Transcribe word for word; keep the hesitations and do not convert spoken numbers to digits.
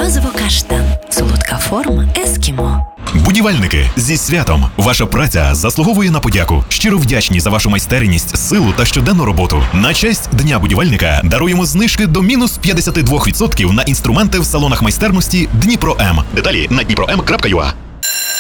Морозиво-каштан. Солодка форма ескімо. Будівельники, зі святом! Ваша праця заслуговує на подяку. Щиро вдячні за вашу майстерність, силу та щоденну роботу. На честь Дня будівельника даруємо знижки до мінус п'ятдесят два відсотки на інструменти в салонах майстерності Дніпро М. Деталі на дніпро ем крапка ю а.